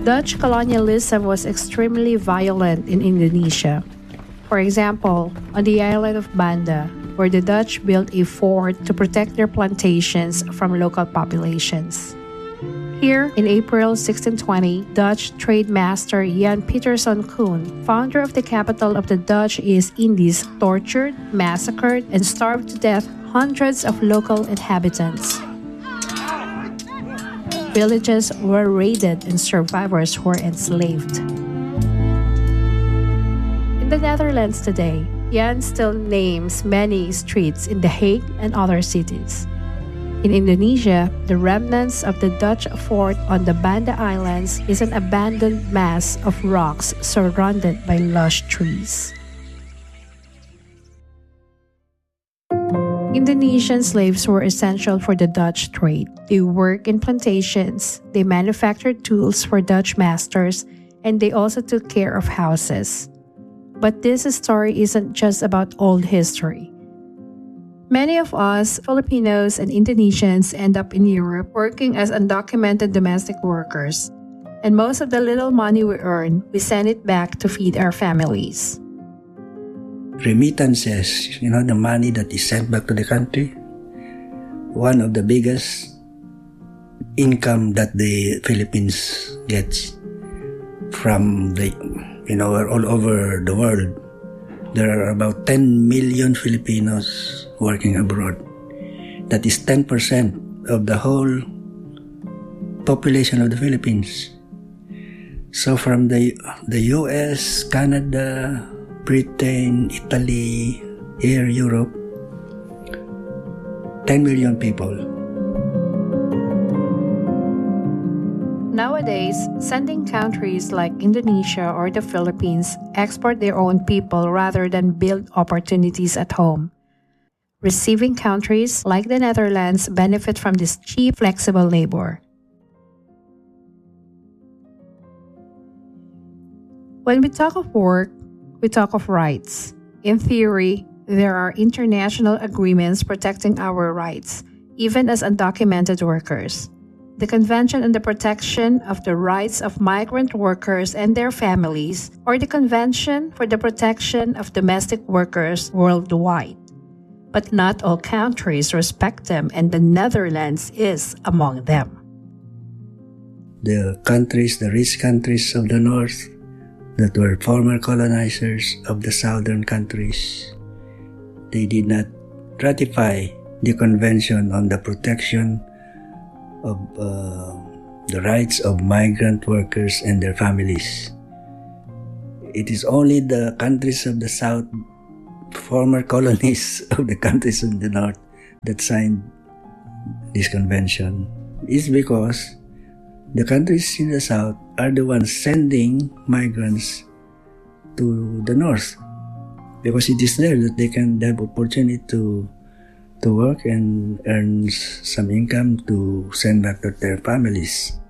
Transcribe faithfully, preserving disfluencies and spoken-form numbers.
Dutch colonialism was extremely violent in Indonesia. For example, on the island of Banda, where the Dutch built a fort to protect their plantations from local populations. Here, in April sixteen twenty, Dutch trade master Jan Pieterszoon Koen, founder of the capital of the Dutch East Indies, tortured, massacred, and starved to death hundreds of local inhabitants. Villages were raided and survivors were enslaved. In the Netherlands today, Jan still names many streets in The Hague and other cities. In Indonesia, the remnants of the Dutch fort on the Banda Islands is an abandoned mass of rocks surrounded by lush trees. Indonesian slaves were essential for the Dutch trade. They worked in plantations, they manufactured tools for Dutch masters, and they also took care of houses. But this story isn't just about old history. Many of us, Filipinos and Indonesians, end up in Europe working as undocumented domestic workers. And most of the little money we earn, we send it back to feed our families. Remittances, you know, the money that is sent back to the country, one of the biggest income that the Philippines gets from the, you know, all over the world. There are about ten million Filipinos working abroad. That is ten percent of the whole population of the Philippines. So from the, the U S, Canada, Britain, Italy, here, Europe, ten million people. Nowadays, sending countries like Indonesia or the Philippines export their own people rather than build opportunities at home. Receiving countries like the Netherlands benefit from this cheap, flexible labor. When we talk of work, we talk of rights. In theory, there are international agreements protecting our rights, even as undocumented workers. The Convention on the Protection of the Rights of Migrant Workers and Their Families, or the Convention for the Protection of Domestic Workers Worldwide. But not all countries respect them, and the Netherlands is among them. The countries, the rich countries of the north, that were former colonizers of the southern countries, they did not ratify the Convention on the Protection of uh, the Rights of Migrant Workers and Their Families. It is only the countries of the south, former colonies of the countries of the north, that signed this convention. It's because the countries in the south are the ones sending migrants to the north, because it is there that they can have opportunity to to work and earn some income to send back to their families.